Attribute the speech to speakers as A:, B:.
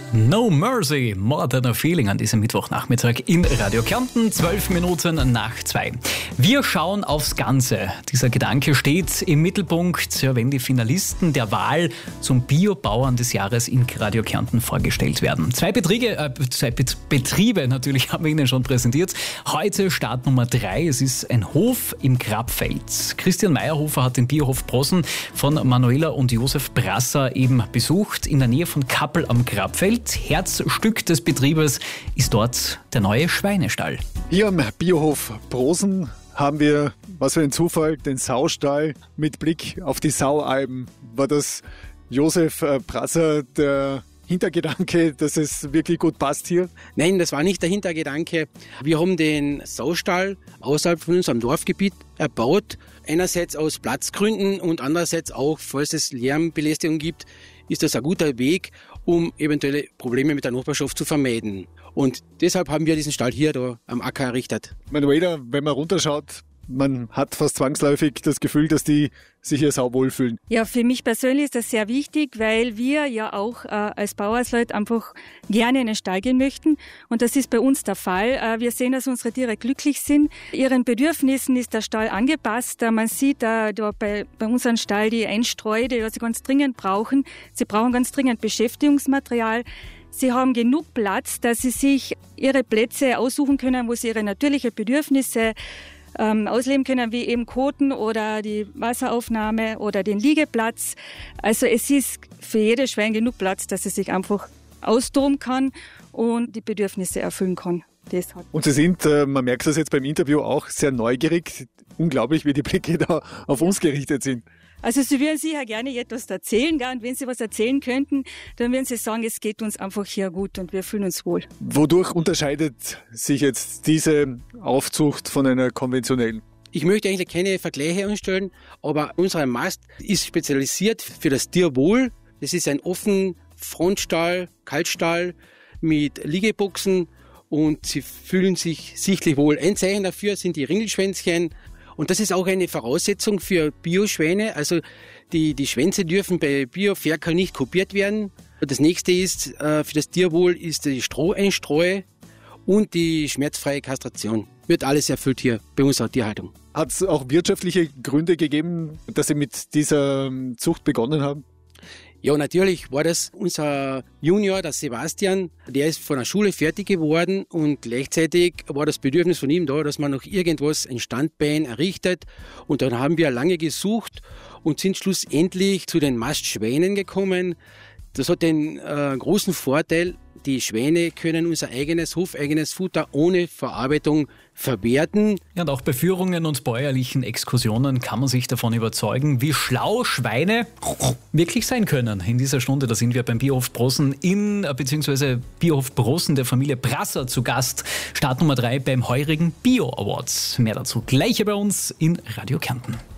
A: No Mercy, More Than a Feeling an diesem Mittwochnachmittag in Radio Kärnten, 12 Minuten nach 2. Wir schauen aufs Ganze. Dieser Gedanke steht im Mittelpunkt, wenn die Finalisten der Wahl zum Biobauern des Jahres in Radio Kärnten vorgestellt werden. Zwei Betriebe natürlich haben wir Ihnen schon präsentiert. Heute Start Nummer 3, es ist ein Hof im Grabfeld. Christian Meyerhofer hat den Biohof Brosen von Manuela und Josef Brasser eben besucht, in der Nähe von Kappel am Grabfeld. Herzstück des Betriebes ist dort der neue Schweinestall.
B: Hier am Biohof Brosen haben wir, was für ein Zufall, den Saustall mit Blick auf die Saualpen. War das Josef Brasser der Hintergedanke, dass es wirklich gut passt hier?
C: Nein, das war nicht der Hintergedanke. Wir haben den Saustall außerhalb von unserem Dorfgebiet erbaut. Einerseits aus Platzgründen und andererseits auch, falls es Lärmbelästigung gibt, ist das ein guter Weg, um eventuelle Probleme mit der Nachbarschaft zu vermeiden. Und deshalb haben wir diesen Stall hier da am Acker errichtet.
B: Manuela, wenn man runterschaut, man hat fast zwangsläufig das Gefühl, dass die sich hier sauwohl fühlen.
D: Ja, für mich persönlich ist das sehr wichtig, weil wir ja auch als Bauersleute einfach gerne in den Stall gehen möchten. Und das ist bei uns der Fall. Wir sehen, dass unsere Tiere glücklich sind. Ihren Bedürfnissen ist der Stall angepasst. Man sieht da bei unserem Stall die Einstreu, die sie ganz dringend brauchen. Sie brauchen ganz dringend Beschäftigungsmaterial. Sie haben genug Platz, dass sie sich ihre Plätze aussuchen können, wo sie ihre natürlichen Bedürfnisse ausleben können, wie eben Koten oder die Wasseraufnahme oder den Liegeplatz. Also es ist für jedes Schwein genug Platz, dass es sich einfach austoben kann und die Bedürfnisse erfüllen kann. Deshalb.
B: Und Sie sind, man merkt das jetzt beim Interview auch, sehr neugierig. Unglaublich, wie die Blicke da auf uns gerichtet sind.
D: Also Sie würden sicher gerne etwas erzählen, gell? Und wenn Sie was erzählen könnten, dann würden Sie sagen, es geht uns einfach hier gut und wir fühlen uns wohl.
B: Wodurch unterscheidet sich jetzt diese Aufzucht von einer konventionellen?
C: Ich möchte eigentlich keine Vergleiche anstellen, aber unser Mast ist spezialisiert für das Tierwohl. Das ist ein offen Frontstall, Kaltstall mit Liegeboxen und sie fühlen sich sichtlich wohl. Ein Zeichen dafür sind die Ringelschwänzchen. Und das ist auch eine Voraussetzung für Bioschwäne. Also die Schwänze dürfen bei Bioferkel nicht kopiert werden. Und das nächste ist, für das Tierwohl ist die Stroheinstreu und die schmerzfreie Kastration. Wird alles erfüllt hier bei unserer Tierhaltung.
B: Hat es auch wirtschaftliche Gründe gegeben, dass Sie mit dieser Zucht begonnen haben?
C: Ja, natürlich war das unser Junior, der Sebastian. Der ist von der Schule fertig geworden und gleichzeitig war das Bedürfnis von ihm da, dass man noch irgendwas, ein Standbein errichtet. Und dann haben wir lange gesucht und sind schlussendlich zu den Mastschweinen gekommen. Das hat den großen Vorteil, die Schwäne können unser eigenes, hofeigenes Futter ohne Verarbeitung verwerten.
A: Ja, und auch bei Führungen und bäuerlichen Exkursionen kann man sich davon überzeugen, wie schlau Schweine wirklich sein können. In dieser Stunde, da sind wir beim Biohof Brosen beziehungsweise Biohof Brosen der Familie Brasser zu Gast. Start Nummer 3 beim heurigen Bio Awards. Mehr dazu gleich bei uns in Radio Kärnten.